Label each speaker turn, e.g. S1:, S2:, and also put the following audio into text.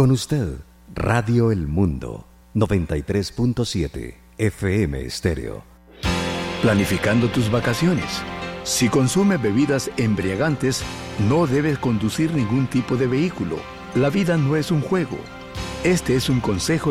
S1: Con usted, Radio El Mundo, 93.7 FM Estéreo.
S2: Planificando tus vacaciones. Si consumes bebidas embriagantes, no debes conducir ningún tipo de vehículo. La vida no es un juego. Este es un consejo